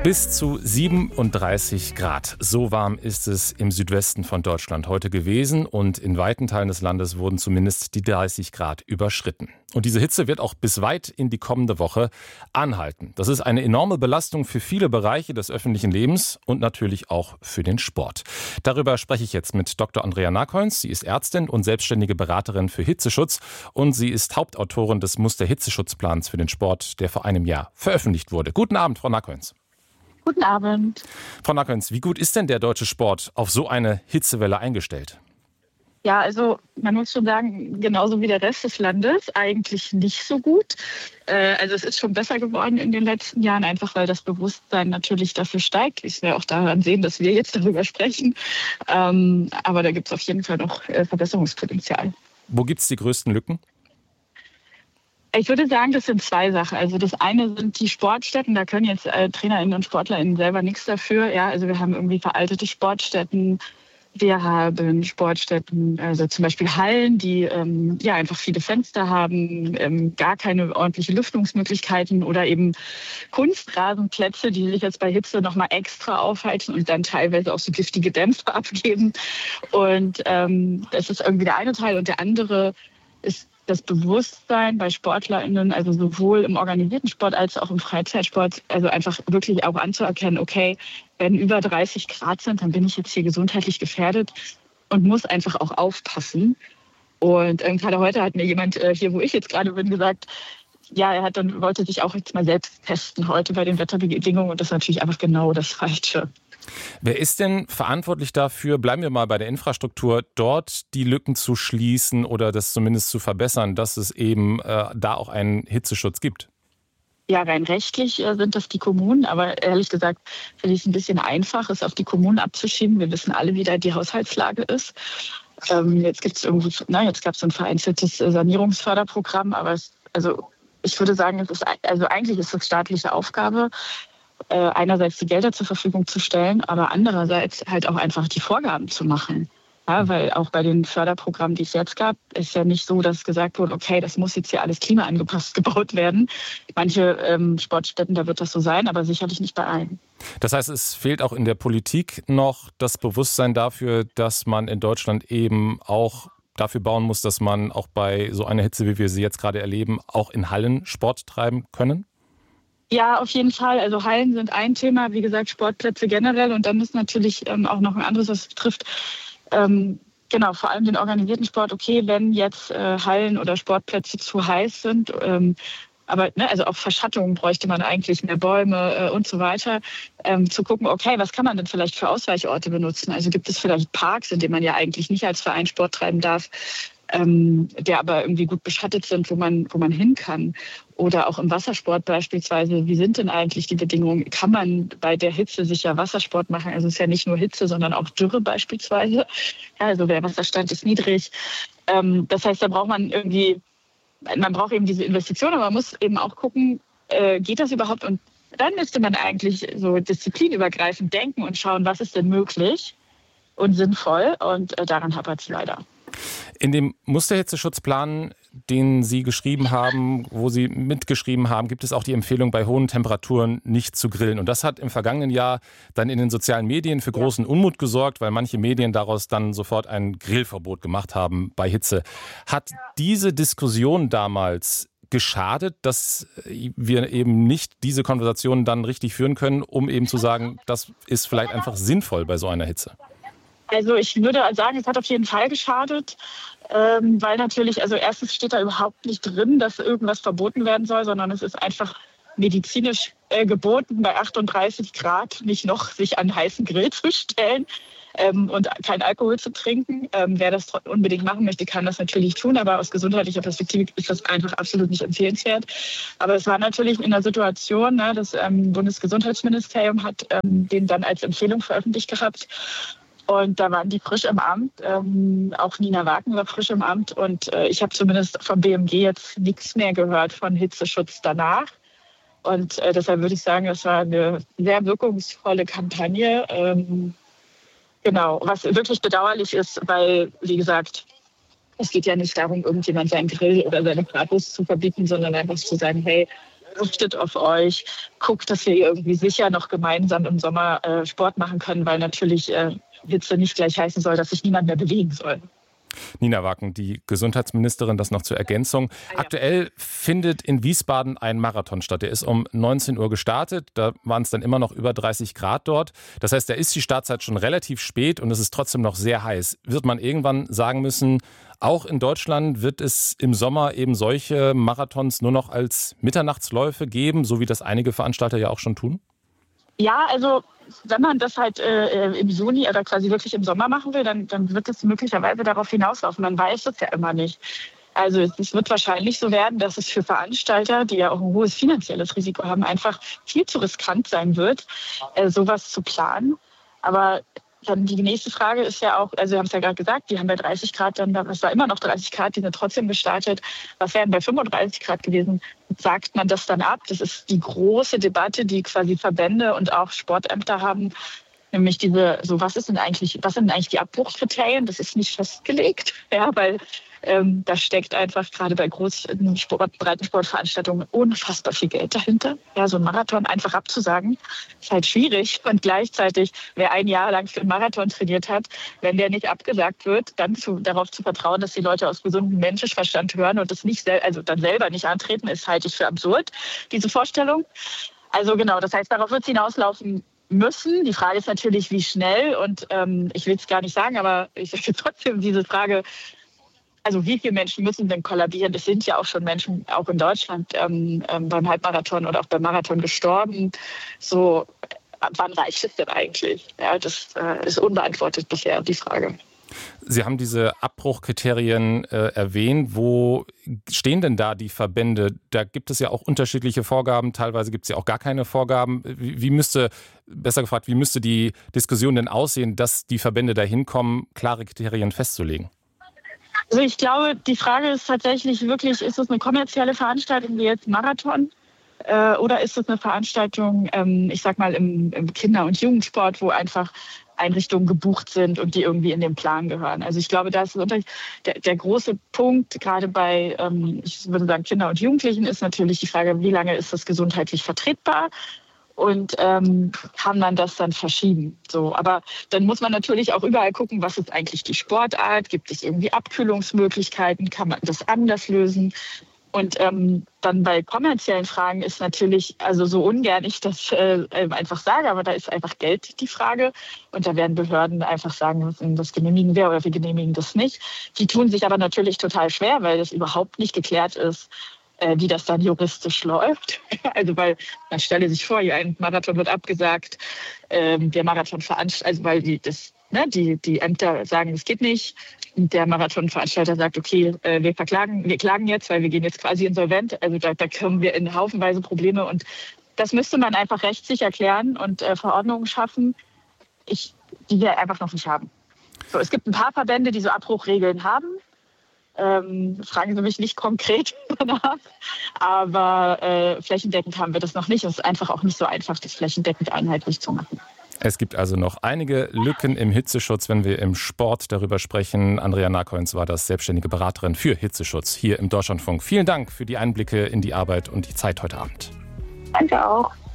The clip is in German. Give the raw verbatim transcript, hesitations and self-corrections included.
Bis zu siebenunddreißig Grad. So warm ist es im Südwesten von Deutschland heute gewesen und in weiten Teilen des Landes wurden zumindest die dreißig Grad überschritten. Und diese Hitze wird auch bis weit in die kommende Woche anhalten. Das ist eine enorme Belastung für viele Bereiche des öffentlichen Lebens und natürlich auch für den Sport. Darüber spreche ich jetzt mit Doktor Andrea Nakoins. Sie ist Ärztin und selbstständige Beraterin für Hitzeschutz und sie ist Hauptautorin des Muster-Hitzeschutzplans für den Sport, der vor einem Jahr veröffentlicht wurde. Guten Abend, Frau Nakoins. Guten Abend. Frau Nakoins, wie gut ist denn der deutsche Sport auf so eine Hitzewelle eingestellt? Ja, also man muss schon sagen, genauso wie der Rest des Landes, eigentlich nicht so gut. Äh, also es ist schon besser geworden in den letzten Jahren, einfach weil das Bewusstsein natürlich dafür steigt. Ich will auch daran sehen, dass wir jetzt darüber sprechen. Ähm, aber da gibt es auf jeden Fall noch äh, Verbesserungspotenzial. Wo gibt es die größten Lücken? Ich würde sagen, das sind zwei Sachen. Also das eine sind die Sportstätten. Da können jetzt äh, TrainerInnen und SportlerInnen selber nichts dafür. Ja, also wir haben irgendwie veraltete Sportstätten. Wir haben Sportstätten, also zum Beispiel Hallen, die ähm, ja einfach viele Fenster haben, ähm, gar keine ordentlichen Lüftungsmöglichkeiten oder eben Kunstrasenplätze, die sich jetzt bei Hitze nochmal extra aufheizen und dann teilweise auch so giftige Dämpfe abgeben. Und ähm, das ist irgendwie der eine Teil. Und der andere ist das Bewusstsein bei SportlerInnen, also sowohl im organisierten Sport als auch im Freizeitsport, also einfach wirklich auch anzuerkennen, okay, wenn über dreißig Grad sind, dann bin ich jetzt hier gesundheitlich gefährdet und muss einfach auch aufpassen. Und ähm, gerade heute hat mir jemand äh, hier, wo ich jetzt gerade bin, gesagt, ja, er hat dann wollte sich auch jetzt mal selbst testen heute bei den Wetterbedingungen und das ist natürlich einfach genau das Falsche. Wer ist denn verantwortlich dafür, bleiben wir mal bei der Infrastruktur, dort die Lücken zu schließen oder das zumindest zu verbessern, dass es eben äh, da auch einen Hitzeschutz gibt? Ja, rein rechtlich äh, sind das die Kommunen, aber ehrlich gesagt finde ich es ein bisschen einfach, es auf die Kommunen abzuschieben. Wir wissen alle, wie da die Haushaltslage ist. Ähm, jetzt gibt es irgendwie, na, jetzt gab es ein vereinzeltes Sanierungsförderprogramm, aber es, also ich würde sagen, es ist also eigentlich ist es staatliche Aufgabe, einerseits die Gelder zur Verfügung zu stellen, aber andererseits halt auch einfach die Vorgaben zu machen. Ja, weil auch bei den Förderprogrammen, die es jetzt gab, ist ja nicht so, dass gesagt wurde, okay, das muss jetzt hier alles klimaangepasst gebaut werden. Manche ähm, Sportstätten, da wird das so sein, aber sicherlich nicht bei allen. Das heißt, es fehlt auch in der Politik noch das Bewusstsein dafür, dass man in Deutschland eben auch dafür bauen muss, dass man auch bei so einer Hitze, wie wir sie jetzt gerade erleben, auch in Hallen Sport treiben können? Ja, auf jeden Fall. Also Hallen sind ein Thema, wie gesagt, Sportplätze generell. Und dann ist natürlich ähm, auch noch ein anderes, was betrifft, ähm, genau, vor allem den organisierten Sport. Okay, wenn jetzt äh, Hallen oder Sportplätze zu heiß sind, ähm, aber ne, also auch Verschattung bräuchte man eigentlich, mehr Bäume äh, und so weiter, ähm, zu gucken, okay, was kann man denn vielleicht für Ausweichorte benutzen? Also gibt es vielleicht Parks, in denen man ja eigentlich nicht als Verein Sport treiben darf, ähm, der aber irgendwie gut beschattet sind, wo man, wo man hin kann. Oder auch im Wassersport beispielsweise, wie sind denn eigentlich die Bedingungen? Kann man bei der Hitze sicher Wassersport machen? Also es ist ja nicht nur Hitze, sondern auch Dürre beispielsweise. Ja, also der Wasserstand ist niedrig. Ähm, das heißt, da braucht man irgendwie, man braucht eben diese Investition, aber man muss eben auch gucken, äh, geht das überhaupt? Und dann müsste man eigentlich so disziplinübergreifend denken und schauen, was ist denn möglich und sinnvoll. Und äh, daran hapert es leider. In dem Musterhitzeschutzplan, den Sie geschrieben haben, wo Sie mitgeschrieben haben, gibt es auch die Empfehlung, bei hohen Temperaturen nicht zu grillen. Und das hat im vergangenen Jahr dann in den sozialen Medien für großen Unmut gesorgt, weil manche Medien daraus dann sofort ein Grillverbot gemacht haben bei Hitze. Hat diese Diskussion damals geschadet, dass wir eben nicht diese Konversationen dann richtig führen können, um eben zu sagen, das ist vielleicht einfach sinnvoll bei so einer Hitze? Also ich würde sagen, es hat auf jeden Fall geschadet, ähm, weil natürlich, also erstens steht da überhaupt nicht drin, dass irgendwas verboten werden soll, sondern es ist einfach medizinisch äh, geboten, bei achtunddreißig Grad nicht noch sich an einen heißen Grill zu stellen ähm, und keinen Alkohol zu trinken. Ähm, wer das unbedingt machen möchte, kann das natürlich tun, aber aus gesundheitlicher Perspektive ist das einfach absolut nicht empfehlenswert. Aber es war natürlich in der Situation, ne, das ähm, Bundesgesundheitsministerium hat ähm, den dann als Empfehlung veröffentlicht gehabt. Und da waren die frisch im Amt, ähm, auch Nina Wagen war frisch im Amt. Und äh, ich habe zumindest vom B M G jetzt nichts mehr gehört von Hitzeschutz danach. Und äh, deshalb würde ich sagen, das war eine sehr wirkungsvolle Kampagne. Ähm, genau, was wirklich bedauerlich ist, weil, wie gesagt, es geht ja nicht darum, irgendjemand seinen Grill oder seine Bratwurst zu verbieten, sondern einfach zu sagen, hey, achtet auf euch, guckt, dass wir irgendwie sicher noch gemeinsam im Sommer äh, Sport machen können, weil natürlich äh, Hitze nicht gleich heißen soll, dass sich niemand mehr bewegen soll. Nina Wacken, die Gesundheitsministerin, das noch zur Ergänzung. Ah, ja. Aktuell findet in Wiesbaden ein Marathon statt. Der ist um neunzehn Uhr gestartet. Da waren es dann immer noch über dreißig Grad dort. Das heißt, da ist die Startzeit schon relativ spät und es ist trotzdem noch sehr heiß. Wird man irgendwann sagen müssen, auch in Deutschland wird es im Sommer eben solche Marathons nur noch als Mitternachtsläufe geben, so wie das einige Veranstalter ja auch schon ttun? Ja, also wenn man das halt äh, im Juni oder quasi wirklich im Sommer machen will, dann, dann wird es möglicherweise darauf hinauslaufen. Man weiß es ja immer nicht. Also es wird wahrscheinlich so werden, dass es für Veranstalter, die ja auch ein hohes finanzielles Risiko haben, einfach viel zu riskant sein wird, äh, sowas zu planen. Aber dann die nächste Frage ist ja auch, also wir haben es ja gerade gesagt, die haben bei dreißig Grad dann, es war immer noch dreißig Grad, die sind trotzdem gestartet. Was wären bei fünfunddreißig Grad gewesen? Sagt man das dann ab? Das ist die große Debatte, die quasi Verbände und auch Sportämter haben. Nämlich diese, so was ist denn eigentlich, was sind denn eigentlich die Abbruchkriterien? Das ist nicht festgelegt, ja, weil ähm, da steckt einfach gerade bei großen Sport, Breitensportveranstaltungen unfassbar viel Geld dahinter. Ja, so ein Marathon einfach abzusagen, ist halt schwierig. Und gleichzeitig, wer ein Jahr lang für einen Marathon trainiert hat, wenn der nicht abgesagt wird, dann zu, darauf zu vertrauen, dass die Leute aus gesundem Menschenverstand hören und das nicht, sel- also dann selber nicht antreten, ist halte ich für absurd, diese Vorstellung. Also genau, das heißt, darauf wird es hinauslaufen müssen. Die Frage ist natürlich, wie schnell. Und ähm, ich will es gar nicht sagen, aber ich sage trotzdem diese Frage, also wie viele Menschen müssen denn kollabieren? Es sind ja auch schon Menschen, auch in Deutschland, ähm, ähm, beim Halbmarathon oder auch beim Marathon gestorben. So, wann reicht es denn eigentlich? Ja, das äh, ist unbeantwortet bisher, die Frage. Sie haben diese Abbruchkriterien äh, erwähnt. Wo stehen denn da die Verbände? Da gibt es ja auch unterschiedliche Vorgaben. Teilweise gibt es ja auch gar keine Vorgaben. Wie, wie müsste, besser gefragt, wie müsste die Diskussion denn aussehen, dass die Verbände dahin kommen, klare Kriterien festzulegen? Also ich glaube, die Frage ist tatsächlich wirklich, ist es eine kommerzielle Veranstaltung wie jetzt Marathon? Äh, oder ist es eine Veranstaltung, ähm, ich sag mal, im, im Kinder- und Jugendsport, wo einfach Einrichtungen gebucht sind und die irgendwie in den Plan gehören. Also ich glaube, da ist der, der große Punkt, gerade bei, ähm, ich würde sagen, Kinder und Jugendlichen, ist natürlich die Frage, wie lange ist das gesundheitlich vertretbar? Und ähm, kann man das dann verschieben? So, aber dann muss man natürlich auch überall gucken, was ist eigentlich die Sportart? Gibt es irgendwie Abkühlungsmöglichkeiten? Kann man das anders lösen? Und ähm, dann bei kommerziellen Fragen ist natürlich, also so ungern ich das äh, einfach sage, aber da ist einfach Geld die Frage. Und da werden Behörden einfach sagen, das genehmigen wir oder wir genehmigen das nicht. Die tun sich aber natürlich total schwer, weil das überhaupt nicht geklärt ist, äh, wie das dann juristisch läuft. Also weil man stelle sich vor, ein Marathon wird abgesagt, ähm, der Marathon veranstaltet, also weil die das Ne, die, die Ämter sagen, es geht nicht. Und der Marathonveranstalter sagt, okay, äh, wir verklagen, wir klagen jetzt, weil wir gehen jetzt quasi insolvent. Also da, da kommen wir in haufenweise Probleme. Und das müsste man einfach rechtlich erklären und äh, Verordnungen schaffen, ich, die wir einfach noch nicht haben. So, es gibt ein paar Verbände, die so Abbruchregeln haben. Ähm, fragen Sie mich nicht konkret danach. Aber äh, flächendeckend haben wir das noch nicht. Es ist einfach auch nicht so einfach, das flächendeckend einheitlich zu machen. Es gibt also noch einige Lücken im Hitzeschutz, wenn wir im Sport darüber sprechen. Andrea Nakoins war das selbstständige Beraterin für Hitzeschutz hier im Deutschlandfunk. Vielen Dank für die Einblicke in die Arbeit und die Zeit heute Abend. Danke auch.